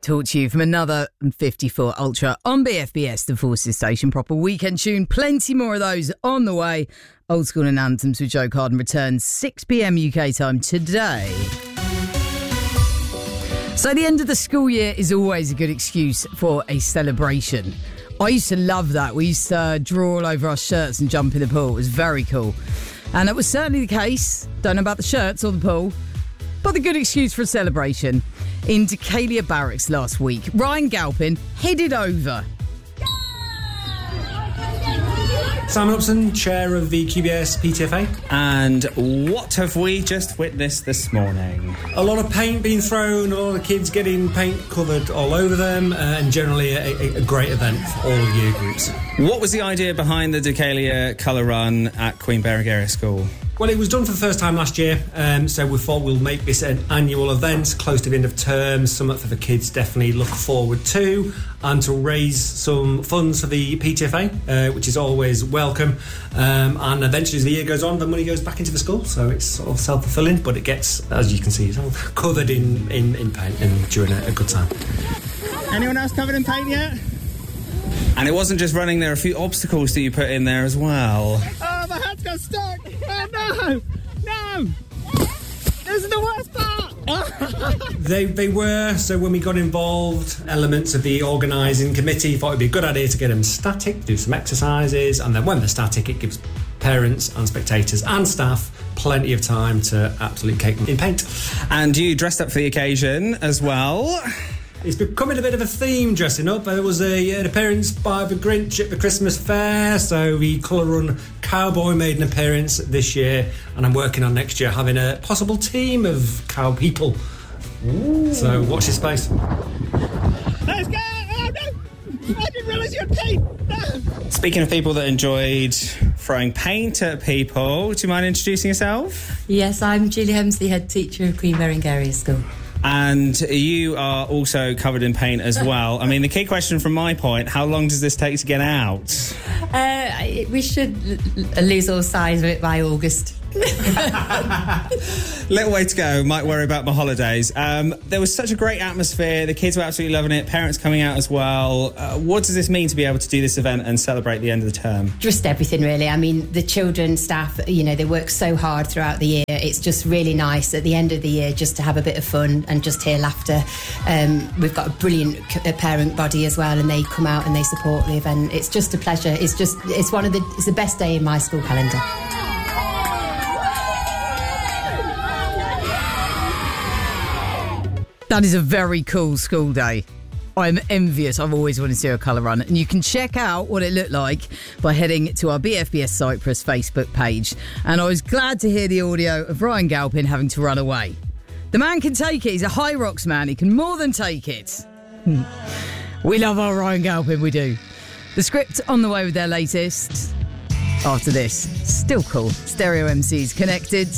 talk to you from another 54 Ultra on BFBS, the Forces Station. Proper weekend tune. Plenty more of those on the way. Old School and Anthems with Joe Carden returns 6 p.m. UK time today. So the end of the school year is always a good excuse for a celebration. I used to love that. We used to draw all over our shirts and jump in the pool. It was very cool. And that was certainly the case. Don't know about the shirts or the pool, but the good excuse for a celebration. In Decalia Barracks last week, Ryan Galpin headed over. Simon Upson, chair of the QBS PTFA. And what have we just witnessed this morning? A lot of paint being thrown, a lot of kids getting paint covered all over them, and generally a great event for all year groups. What was the idea behind the Decalia Colour Run at Queen Berengaria School? Well, it was done for the first time last year, so we thought we'll make this an annual event close to the end of term, something for the kids definitely look forward to, and to raise some funds for the PTFA, which is always welcome. And eventually, as the year goes on, the money goes back into the school, so it's sort of self-fulfilling, but it gets, as you can see, sort of covered in paint and during a good time. Anyone else covered in paint yet? And it wasn't just running, there are a few obstacles that you put in there as well. Oh, my hand's got stuck! Oh, no! No! This is the worst part! They were, so when we got involved, elements of the organising committee thought it'd be a good idea to get them static, do some exercises, and then when they're static, it gives parents and spectators and staff plenty of time to absolutely cake them in paint. And you dressed up for the occasion as well. It's becoming a bit of a theme, dressing up. There was an appearance by the Grinch at the Christmas fair, so the Colour Run Cowboy made an appearance this year, and I'm working on next year having a possible team of cow people. Ooh. So watch this space. Let's go! Oh, no! I didn't realise you had paint! No! Speaking of people that enjoyed throwing paint at people, do you mind introducing yourself? Yes, I'm Julie Hemsley, head teacher of Queen Berengaria School. And you are also covered in paint as well. I mean, the key question from my point, how long does this take to get out? We should lose all sight of it by August. Little way to go. Might worry about my holidays. There was such a great atmosphere. The kids were absolutely loving it. Parents coming out as well. What does this mean to be able to do this event and celebrate the end of the term? Just everything, really. I mean, the children, staff, they work so hard throughout the year. It's just really nice at the end of the year just to have a bit of fun and just hear laughter. We've got a brilliant parent body as well, and they come out and they support the event. It's just a pleasure. It's the best day in my school calendar. That is a very cool school day. I'm envious. I've always wanted to do a colour run. And you can check out what it looked like by heading to our BFBS Cyprus Facebook page. And I was glad to hear the audio of Ryan Galpin having to run away. The man can take it. He's a High Rocks man. He can more than take it. We love our Ryan Galpin, we do. The Script on the way with their latest. After this, still cool. Stereo MCs connected.